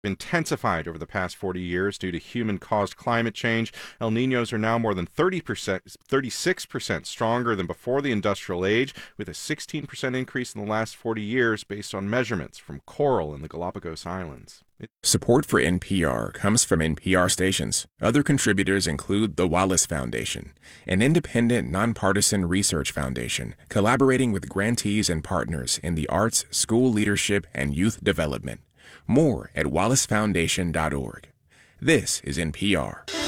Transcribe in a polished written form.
intensified over the past 40 years due to human-caused climate change. El Niños are now more than 36% stronger than before the industrial age, with a 16% increase in the last 40 years based on measurements from coral in the Galapagos Islands. Support for NPR comes from NPR stations. Other contributors include the Wallace Foundation, an independent, nonpartisan research foundation collaborating with grantees and partners in the arts, school leadership, and youth development. More at wallacefoundation.org. This is NPR.